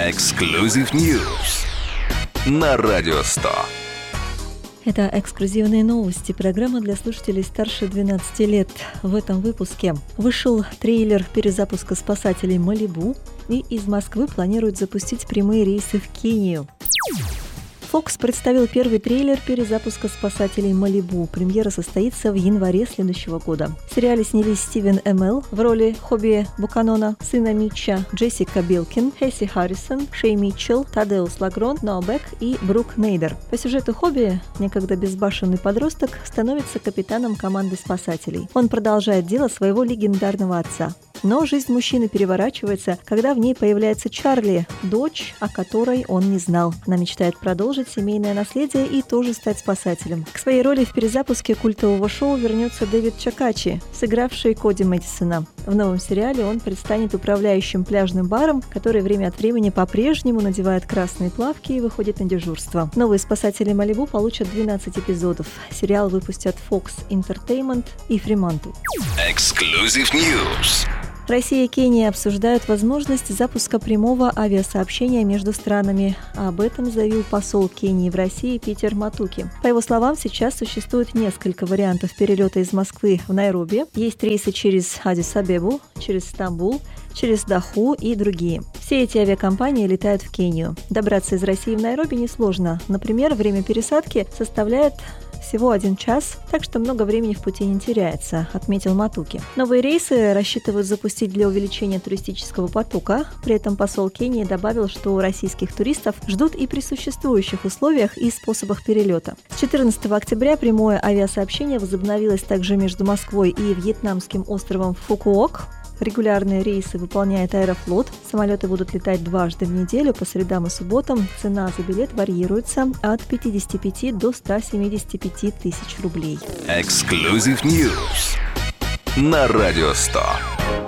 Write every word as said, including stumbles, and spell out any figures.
Exclusive News на Радио сто. Это эксклюзивные новости, программа для слушателей старше двенадцати лет. В этом выпуске вышел трейлер перезапуска спасателей «Малибу», и из Москвы планируют запустить прямые рейсы в Кению. Fox представил первый трейлер перезапуска спасателей «Малибу». Премьера состоится в январе следующего года. В сериале снялись Стивен Эммел в роли Хобби Буканона, сына Митча, Джессика Билкин, Хесси Харрисон, Шей Митчелл, Тадеус Лагрон, Ноа Бек и Брук Нейдер. По сюжету Хобби, некогда безбашенный подросток, становится капитаном команды спасателей. Он продолжает дело своего легендарного отца. Но жизнь мужчины переворачивается, когда в ней появляется Чарли, дочь, о которой он не знал. Она мечтает продолжить семейное наследие и тоже стать спасателем. К своей роли в перезапуске культового шоу вернется Дэвид Чакачи, сыгравший Коди Мэдисона. В новом сериале он предстанет управляющим пляжным баром, который время от времени по-прежнему надевает красные плавки и выходит на дежурство. Новые спасатели Малибу получат двенадцать эпизодов. Сериал выпустят Fox Entertainment и Fremantle. Exclusive News. Россия и Кения обсуждают возможность запуска прямого авиасообщения между странами. Об этом заявил посол Кении в России Питер Матуки. По его словам, сейчас существует несколько вариантов перелета из Москвы в Найроби. Есть рейсы через Аддис-Абебу, через Стамбул, через Даху и другие. Все эти авиакомпании летают в Кению. Добраться из России в Найроби несложно. Например, время пересадки составляет всего один час, так что много времени в пути не теряется, отметил Матуки. Новые рейсы рассчитывают запустить для увеличения туристического потока. При этом посол Кении добавил, что российских туристов ждут и при существующих условиях и способах перелета. С четырнадцатого октября прямое авиасообщение возобновилось также между Москвой и вьетнамским островом Фукуок. Регулярные рейсы выполняет Аэрофлот. Самолеты будут летать дважды в неделю по средам и субботам. Цена за билет варьируется от пятидесяти пяти до ста семидесяти пяти тысяч рублей. Exclusive News на Радио сто.